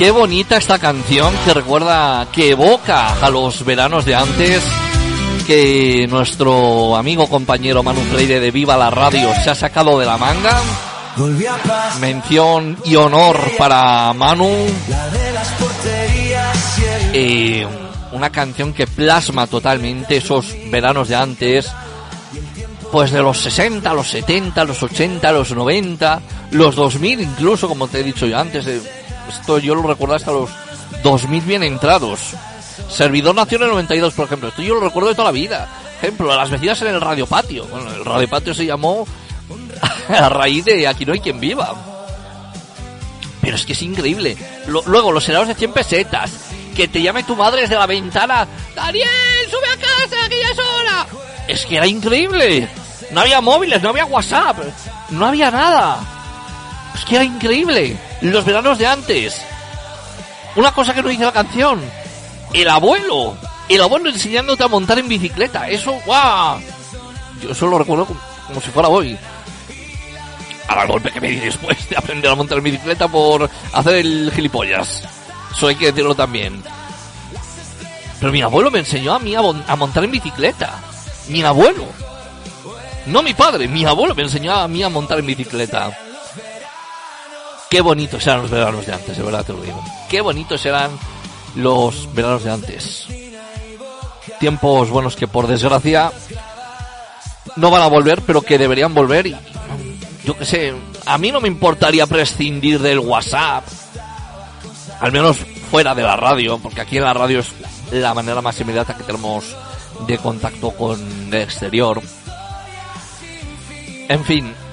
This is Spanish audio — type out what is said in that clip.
Qué bonita esta canción que recuerda, que evoca a los veranos de antes, que nuestro amigo compañero Manu Freire de Viva la Radio se ha sacado de la manga. Mención y honor para Manu. Una canción que plasma totalmente esos veranos de antes, pues de los 60, los 70, los 80, los 90, los 2000 incluso, como te he dicho yo antes. Esto yo lo recuerdo hasta los 2000 bien entrados. Servidor nació en el 92, por ejemplo. Esto yo lo recuerdo de toda la vida. Ejemplo, las vecinas en el Radio Patio. Bueno, el Radio Patio se llamó a raíz de Aquí no hay quien viva. Pero es que es increíble. Luego, los helados de 100 pesetas. Que te llame tu madre desde la ventana. ¡Daniel, sube a casa, que ya es hora! Es que era increíble. No había móviles, no había WhatsApp, no había nada. Es que era increíble. Los veranos de antes. Una cosa que no dice la canción. El abuelo enseñándote a montar en bicicleta. Eso, ¡guau! Yo eso lo recuerdo como si fuera hoy. Ahora el golpe que me di después de aprender a montar en bicicleta por hacer el gilipollas. Eso hay que decirlo también. Pero mi abuelo me enseñó a mí a montar en bicicleta. Mi abuelo. No mi padre, mi abuelo me enseñó a mí a montar en bicicleta. Qué bonitos eran los veranos de antes, de verdad te lo digo. Qué bonitos eran los veranos de antes. Tiempos buenos que por desgracia no van a volver, pero que deberían volver. Y yo qué sé, a mí no me importaría prescindir del WhatsApp, al menos fuera de la radio, porque aquí en la radio es la manera más inmediata que tenemos de contacto con el exterior. En fin,